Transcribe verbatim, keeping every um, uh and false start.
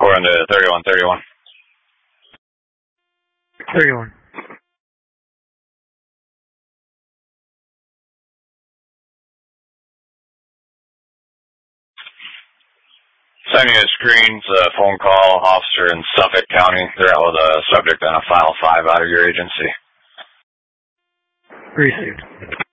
four into thirty-one thirty-one. thirty-one. Sending a screens, uh, phone call, officer in Suffolk County. They're out with a subject on a file five out of your agency. Received.